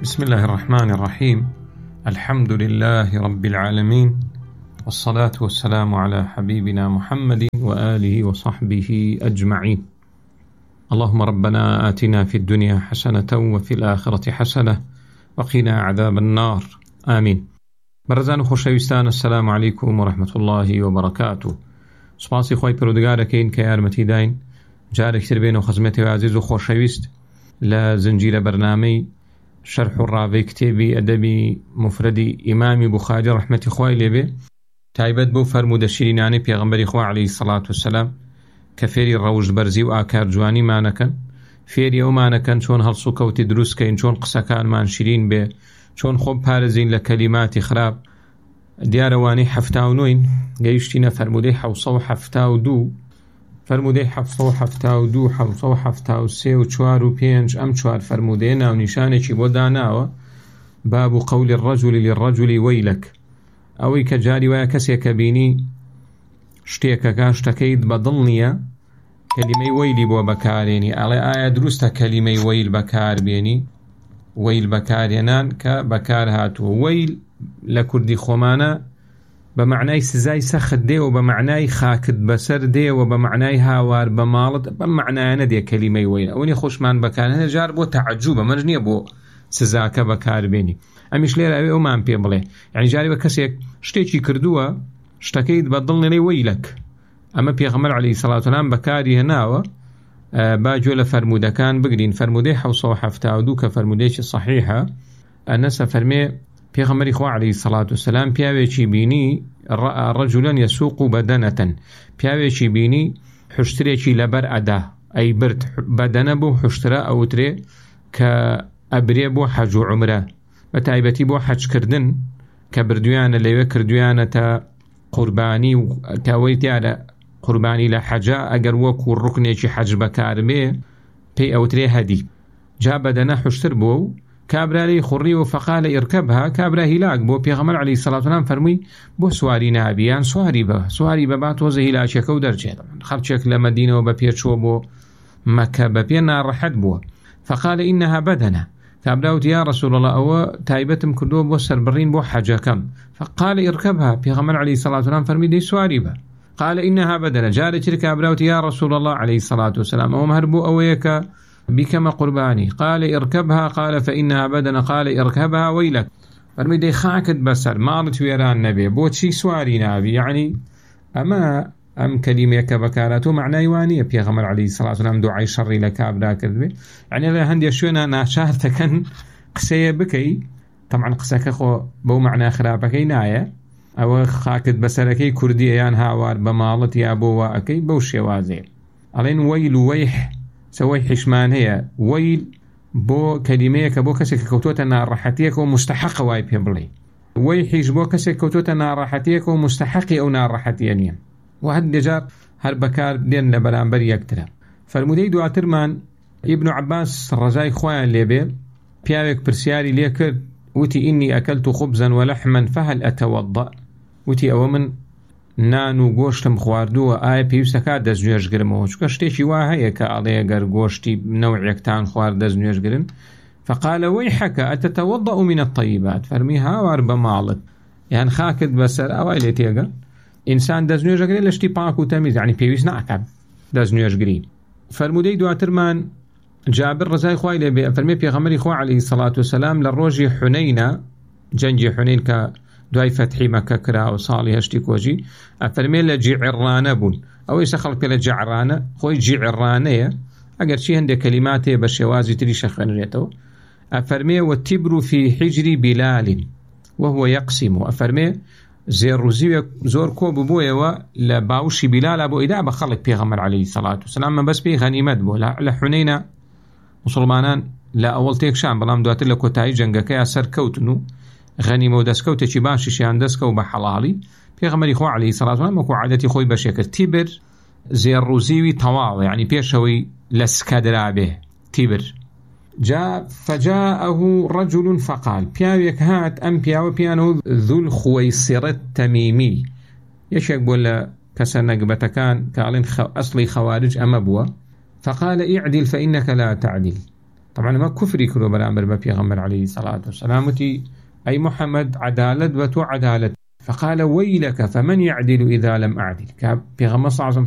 بسم الله الرحمن الرحيم. الحمد لله رب العالمين، والصلاة والسلام على حبيبنا محمد وآله وصحبه أجمعين. اللهم ربنا آتنا في الدنيا حسنة وفي الآخرة حسنة وقنا عذاب النار، آمين. برزان خوشويستان، السلام عليكم ورحمة الله وبركاته. سپاسی خوای پروردگارەکەین کە یارمەتی داین جارێکتر بێن و خزمەتی عزیز و خۆشەویست لە زنجیرە بەرنامەی شرح و ڕاوی کتێبی ئەدەبی مفردی ئیمامی بوخاری ڕەحمەتی خوای لێبێ، تایبەت بۆ فەرموودە شیرینانەی پێغەمبەری خوا عەلەیهی سەڵات وسەلام کە فێری ڕەوشبەرزی و ئاکار جوانیمانەکەن، فێری ئەومانەکەن چۆن هەڵس و کەوتی دروستکەین، چۆن قسەکانمان شیرین بێ، چۆن خۆ پارێزین لە کەلیماتی خراپ. دیارەوانەی 79 گەیشتینە فەرموودەی 772، فەرموودەی 772 773 و 4 و 5. ئەم چوار فەرموودەیە ناونیشانێکی بۆ داناوە. باب قول الرجل للرجل ويلك، ئەوەی کە جاری وایە کەسێکە بینی شتێکەکە شتەکەیت بەدڵ نییە کەلیمەی وەیلی بۆ بەکارێنی، ئەڵێ ئایا دروستە کەلیمەی وەیل بەکاربێنی؟ وەیل بەکارێنان کە بەکار هاتووە. وەیل لە کوردی خۆمانە بە معنای سزای سەخت دێ و بە معنای خاکت بەسەر دێ و بە معنای هاوار بە ماڵت، بە معنایانە دێ کەلیمەی وەیل. ئەوەی خۆشمان بەکارهێنە جار بۆ تەعەجوبە، مەرج نییە بۆ سزاکە بەکاربێنی. ئەمیش لێرە ئەوێ ئەومان پێ بڵێ، یعنی جاری بە کەسێک شتێکی کردووە شتەکەیت بەدڵ نێنەی وەیلەک. ئەمە پێغەمبەر عەلەیهی سەڵات وسەلام بەکاری هێناوە. با گوێ لە فەرموودەکان بگرین. فەرموودەی 772 کە فەرموودەیەکی صحیحە، ئەنەسە فەرمێ پێغەمبەری خوا عەلەیهی سەڵات وسەلام پیاوێکی بینی رجلا يسوق بدنة، پیاوێکی بینی حشترێکی لەبەر ئەدا، ئەی برد بەدەنە بۆ حشترە ئەوترێ کە ئەبرێ بۆ حەج و عومرە، بە تایبەتی بۆ حەجکردن کە بردویانە لەوێ کردویانە تا قوربانی و تاوەی دیارە قوربانی لە حەجە ئەگەر وەکو ڕوکنێکی حەج بەکاربێ پێی ئەوترێ هەدی. جا بەدەنە حشتر بۆ و کابرای خوڕی و فەقالە ئیرکەبها، کابرا هیلاک بۆ. پێغەمبەر عەلەیهی سەڵات وسەلام فەرمووی بۆ سواری نابیان سواری بە با تۆزە هیلاکەکە و دەرچێت. خەڵکێک لە مەدینەوە بە پێچووە بۆ مەکە بە پێ ناڕەحەت بووە. فقال إنها بدنة، کابراوت یا رسول الله ئەوە تایبەتم کردووە بۆ سەربڕین بۆ حەجەکەم. فقال ئیرکەبها، پێغەمبەر عەلەیهی سەڵات وسەلام فەرمووی دەی سواری بە. قال إنها بدنة، جارێکی کابراوت یا رسول الله عەلەیهی سەڵات وسەلام ئەوەم هەر بۆ ئەوەیە کە بكما قرباني. قال اركبها، قال فإنها بدنة، قال اركبها ويلك. فرمي دي خاكت بسر مالت ويران نبي بوتشي سواري نابي. يعني أما أم كلمة كبكاراتو معنى يوانية. بيغمر عليه الصلاة والسلام دعاء شري لكابرا كذبه، يعني لا هندي شونا ناشارتكن قسية بكي، طبعا قسك خو بو معنى خرابكي نايا أو خاكت بسركي كردية يان هاوار بمالت يا بو واكي بو شوازي. علين ويل ويح سوي حشمان هي ويل بو كلميك بو كسك كوتوتا ناراحتيك ومستحق وايب يبلي، ويحيش بو كسك كوتوتا ناراحتيك ومستحقي او ناراحتيانيا. وهد دجار هر بكار دين لبرانبر يكترا. فالمدي دواتر من ابن عباس رجاي خوان ليبي بياوك برسياري ليكر وتي إني أكلت خبزا ولحما فهل أتوضأ؟ وتي أو من نان و گۆشتم خواردووە ئایا پێویستەکات دەستنوێژگرمەوە؟ چونکە شتێکی وا هەیە کە ئەڵێ گەر گۆشتی نەوعێکتان خوارد دەستنوێژگرن. فقال ويحك أتتوضأ من الطيبات، فەرمی هاوار بە ماڵت یان خاکت بەسەر ئەوای لێ تێگەن ئینسان دەستنوێژەگرێت لە شتی پاک و تەمیز، یعنی پێویست ناکات دەستنوێژگری. فەرموودەی دواتر من جابر ڕزای خوای لێ بێ فەرمێ پێغەمبەری خوا عەلەیهی سەڵات وسەلام لە ڕۆژی حونەینە، جەنگی حونەین کە دوای فەتحی مەکە کرا و ساڵی هەشتی کۆژی، ئەفەرمێ لە جیعڕانە بوون. ئەوەی سە خەڵک پێ لە جیعڕانە خۆی جیعڕانەیە، ئەگەر چی هەندێک کەلیماتێ بە شێوازی تری شەخوێنرێتەوە. ئەفەرمێ وەتیبر فی حیجری بیلال وهو یەقسیم، و ئەفەرمێ زێڕوزی زۆر کۆ ببوویەوە لە باوشی بیلالە بۆ ئیدا بە خەڵک پێغەمبەر عەلەیهی سەڵات وسەلام. مە بەس پێی غەنیمەت بوو لە حونەینە. موسڵمانان لە ئەوڵ تێکشان، بەڵام دواتر لە کۆتایی جەنگەکەیان سەرکەوتن و غەنیمە و دەستکەوتێکی باشیشیان دەستکەوت بە حەڵاڵی. پێغەمبەری خوا عەلەیهی سەڵات وسەلام وەکو عادەتی خۆی بەشێ کرد. تیبر زێڕوزیوی تەواو، یعنی پێشەوەی لە سکە درابێ تیبر. جا فجاءه رجل فقال، پیاوێک هات، ئەم پیاوە پیانەوە ذو الخوەیسرة تەمیمی، یەکێک بۆ لە کەسە نەگبەتەکان کە ئەڵێن ئەسڵی خەوارج ئەمە بووە. فقال اعدل فإنك لا تعدل، طبعا ما كفري كرو برامبر ببيغمبر عليه الصلاة والسلام أي محمد عدالة وتو عدالة، فقال ويلك فمن يعدل إذا لم أعدل. بيغمبر صلى الله عليه وسلم